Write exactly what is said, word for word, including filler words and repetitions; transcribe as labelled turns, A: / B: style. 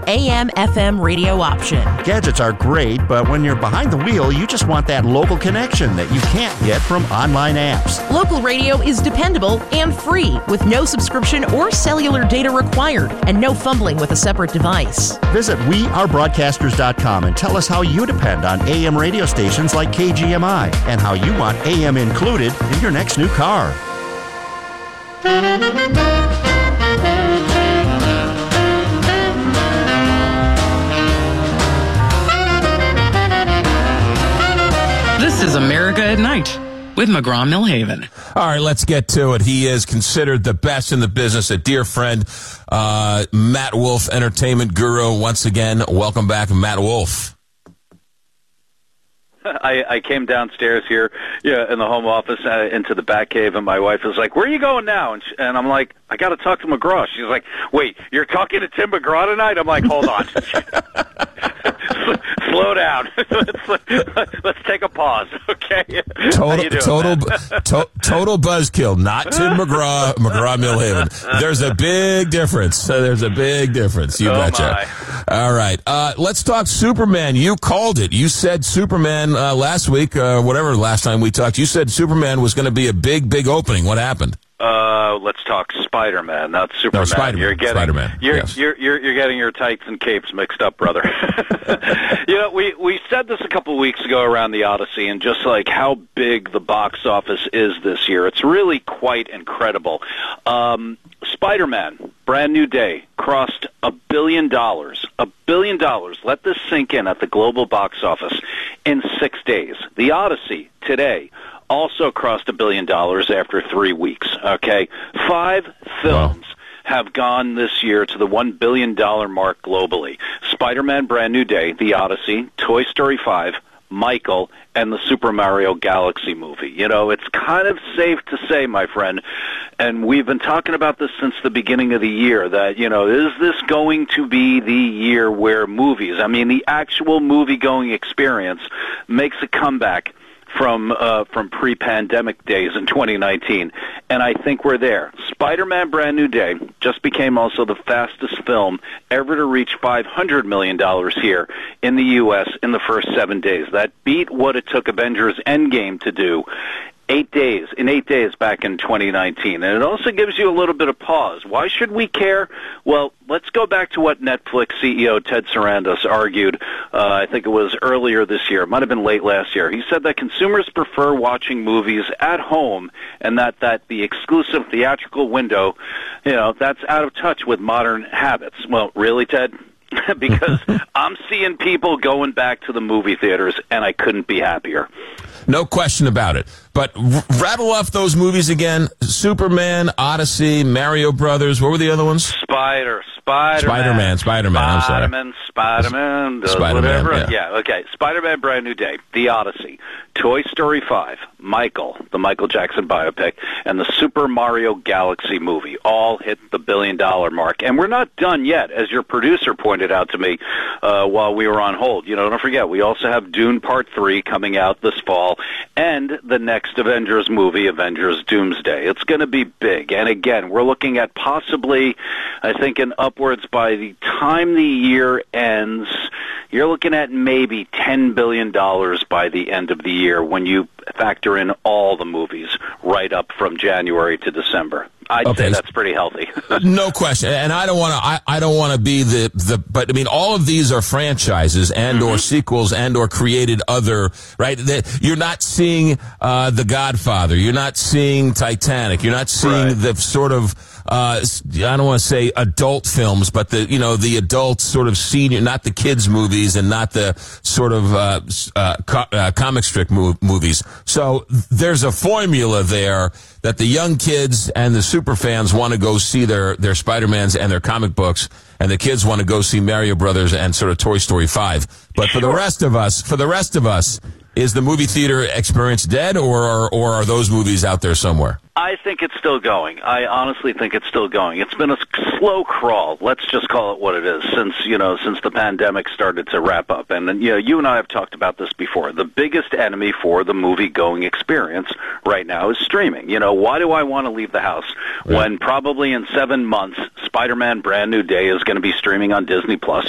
A: A M F M radio option.
B: Gadgets are great, but when you're behind the wheel, you just want that local connection that you can't get from online apps.
A: Local radio is dependable and free, with no subscription or cellular data required, and no fumbling with a separate device.
B: Visit we are broadcasters dot com and tell us how you depend on A M radio stations like K G M I and how you want A M included in your next new car.
C: This is America at Night with McGraw-Millhaven.
D: All right, let's get to it. He is considered the best in the business, a dear friend, uh, Matt Wolf, entertainment guru. Once again, welcome back, Matt Wolf.
E: I, I came downstairs here, yeah, in the home office uh, into the back cave, and my wife was like, "Where are you going now?" And, she, and I'm like, "I got to talk to McGraw." She's like, "Wait, you're talking to Tim McGraw tonight?" I'm like, "Hold on." Slow down. let's, let's take a pause, okay?
D: Total,
E: doing,
D: total, to, total buzzkill. Not Tim McGraw, McGraw-Millhaven. There's a big difference. Uh, there's a big difference. You
E: oh
D: betcha. My. All right. Uh, let's talk Superman. You called it. You said Superman uh, last week, uh, whatever last time we talked. You said Superman was going to be a big, big opening. What happened?
E: Uh, let's talk Spider-Man, not Superman.
D: No, Spider-Man.
E: You're getting,
D: Spider-Man.
E: You're,
D: yes.
E: you're, you're, you're getting your tights and capes mixed up, brother. You know, we, we said this a couple of weeks ago around the Odyssey, and just like how big the box office is this year, it's really quite incredible. Um, Spider-Man, Brand New Day, crossed a billion dollars. A billion dollars. Let this sink in at the global box office in six days. The Odyssey, today, also crossed a billion dollars after three weeks, okay? Five films wow. have gone this year to the one billion dollars mark globally. Spider-Man Brand New Day, The Odyssey, Toy Story five, Michael, and the Super Mario Galaxy movie. You know, it's kind of safe to say, my friend, and we've been talking about this since the beginning of the year, that, you know, is this going to be the year where movies, I mean, the actual movie-going experience makes a comeback from uh, from pre-pandemic days in twenty nineteen, and I think we're there. Spider-Man Brand New Day just became also the fastest film ever to reach five hundred million dollars here in the U S in the first seven days. That beat what it took Avengers Endgame to do Eight days, in eight days back in twenty nineteen. And it also gives you a little bit of pause. Why should we care? Well, let's go back to what Netflix C E O Ted Sarandos argued, uh, I think it was earlier this year. It might have been late last year. He said that consumers prefer watching movies at home and that, that the exclusive theatrical window, you know, that's out of touch with modern habits. Well, really, Ted? Because I'm seeing people going back to the movie theaters, and I couldn't be happier.
D: No question about it. But r- rattle off those movies again. Superman, Odyssey, Mario Brothers. What were the other ones?
E: Spider, Spider-Man.
D: Spider-Man, Spider-Man, I'm sorry.
E: Spider-Man, Spider-Man, does
D: Spider-Man,
E: whatever.
D: yeah.
E: yeah, okay. Spider-Man Brand New Day, The Odyssey, Toy Story five, Michael, the Michael Jackson biopic, and the Super Mario Galaxy movie all hit the billion-dollar mark. And we're not done yet, as your producer pointed out to me uh, while we were on hold. You know, don't forget, we also have Dune Part three coming out this fall, and the next Avengers movie, Avengers Doomsday. It's going to be big. And again, we're looking at possibly, I think, in upwards by the time the year ends, you're looking at maybe ten billion dollars by the end of the year when you factor in all the movies right up from January to December. I'd
D: okay.
E: say that's pretty healthy.
D: No question. And I don't want to, I, I don't want to be the, the, but I mean, all of these are franchises and mm-hmm. or sequels and or created other, right? The, you're not seeing, uh, The Godfather. You're not seeing Titanic. You're not seeing
E: right.
D: the sort of, uh, I don't want to say adult films, but the, you know, the adult sort of senior, not the kids movies and not the sort of, uh, uh, co- uh comic strip mov- movies. So there's a formula there that the young kids and the super fans want to go see their, their Spider-Mans and their comic books, and the kids want to go see Mario Brothers and sort of Toy Story five. But for the rest of us, for the rest of us, is the movie theater experience dead, or are, or are those movies out there somewhere?
E: I think it's still going. I honestly think it's still going. It's been a slow crawl. Let's just call it what it is. Since you know, since the pandemic started to wrap up, and you know, you and I have talked about this before. The biggest enemy for the movie-going experience right now is streaming. You know, why do I want to leave the house
D: right.
E: when probably in seven months, Spider-Man Brand New Day is going to be streaming on Disney Plus?